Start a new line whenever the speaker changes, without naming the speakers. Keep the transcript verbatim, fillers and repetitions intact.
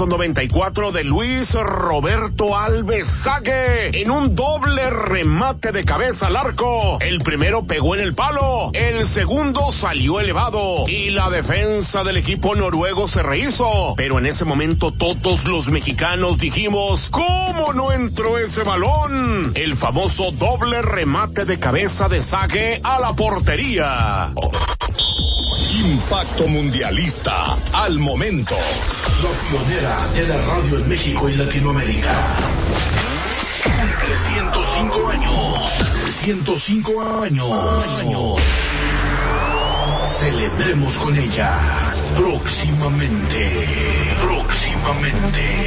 noventa y cuatro de Luis Roberto Alves Sague en un doble remate de cabeza al arco. El primero pegó en el palo, el segundo salió elevado y la defensa del equipo noruego se rehizo. Pero en ese momento todos los mexicanos dijimos, ¿cómo no entró ese balón? El famoso doble remate de cabeza de Sague a la portería.
Impacto mundialista al momento.
La pionera de la radio en México y Latinoamérica. Cumple ciento cinco años. ciento cinco años. Celebremos con ella. Próximamente. Próximamente.